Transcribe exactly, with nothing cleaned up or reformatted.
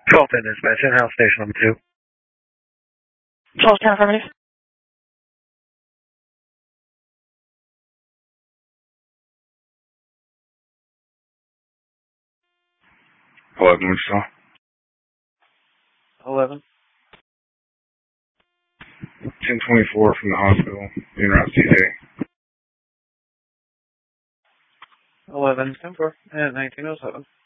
twelve ten dispatch, in-house station number two. twelve ten affirmative. eleven, we saw. eleven. ten twenty-four from the hospital, en route C J. eleven ten four, and nineteen oh seven.